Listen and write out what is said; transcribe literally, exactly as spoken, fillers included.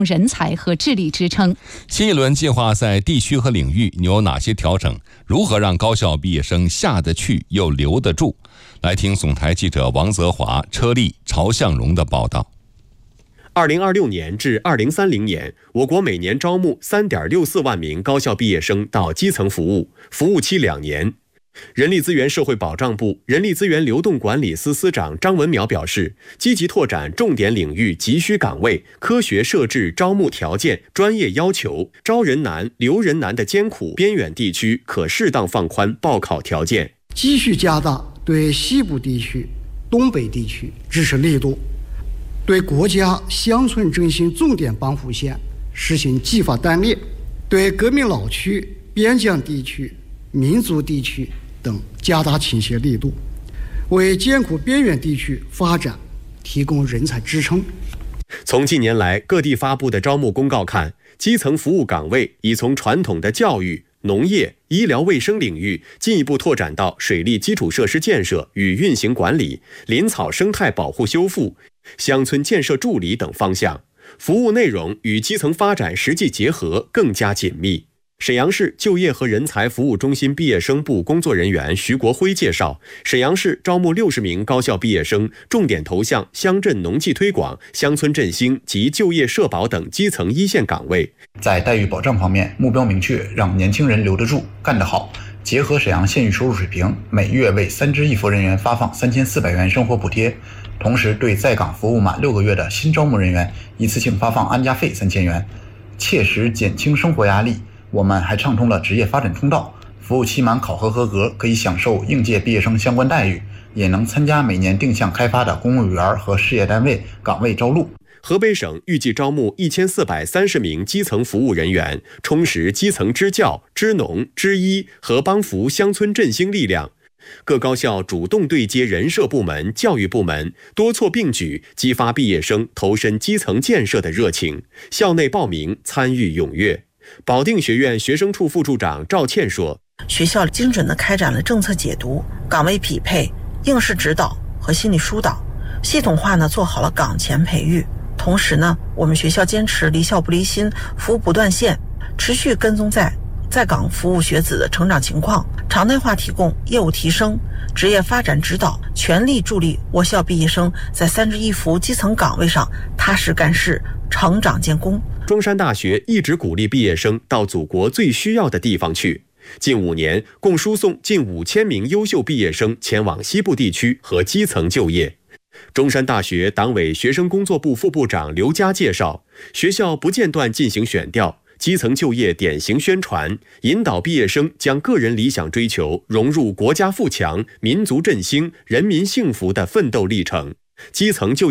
人才和智力支撑。 新一轮计划在地区和领域有哪些调整？如何让高校毕业生下得去又留得住？来听总台记者王泽华、车丽、曹向荣的报道。 二零二六年至二零三零年，我国每年招募 三点六四万名高校毕业生到基层服务，服务期两年。人力资源社会保障部人力资源流动管理司司长张文淼表示，积极拓展重点领域急需岗位，科学设置招募条件、专业要求，招人难、留人难的艰苦边远地区可适当放宽报考条件， 继续加大对西部地区、东北地区支持力度，对国家乡村振兴重点帮扶县实行计划单列，对革命老区、边疆地区、民族地区等加大倾斜力度，为艰苦边远地区发展提供人才支撑。 从近年来各地发布的招募公告看，基层服务岗位已从传统的教育、农业、医疗卫生领域进一步拓展到水利基础设施建设与运行管理、林草生态保护修复、乡村建设助理等方向，服务内容与基层发展实际结合更加紧密。沈阳市就业和人才服务中心毕业生部工作人员徐国辉介绍，沈阳市招募六十名高校毕业生，重点投向乡镇农技推广、乡村振兴及就业社保等基层一线岗位。 在待遇保障方面，目标明确，让年轻人留得住、干得好。结合沈阳现有收入水平，每月为三支一扶人员发放三千四百元生活补贴，同时对在岗服务满六个月的新招募人员一次性发放安家费三千元，切实减轻生活压力。我们还畅通了职业发展通道，服务期满考核合格可以享受应届毕业生相关待遇，也能参加每年定向开发的公务员和事业单位岗位招录。 河北省预计招募一千四百三十名基层服务人员，充实基层支教、支农、支医和帮扶乡村振兴力量。各高校主动对接人社部门、教育部门，多措并举，激发毕业生投身基层建设的热情，校内报名参与踊跃。保定学院学生处副处长赵倩说， 学校精准地开展了政策解读、岗位匹配、应试指导和心理疏导，系统化呢做好了岗前培育。同时呢，我们学校坚持离校不离心，服务不断线，持续跟踪在在岗服务学子的成长情况，常态化提供业务提升、职业发展指导，全力助力我校毕业生在三支一扶基层岗位上踏实干事、成长建功。 中山大学一直鼓励毕业生到祖国最需要的地方去，近五年共输送近五千名优秀毕业生前往西部地区和基层就业。中山大学党委学生工作部副部长刘佳介绍，学校不间断进行选调、基层就业典型宣传，引导毕业生将个人理想追求融入国家富强、民族振兴、人民幸福的奋斗历程。基层就业